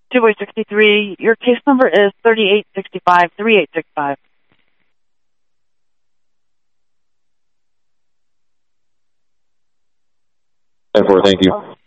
2-way 63. Your case number is 3865, 3865. And 4, thank you.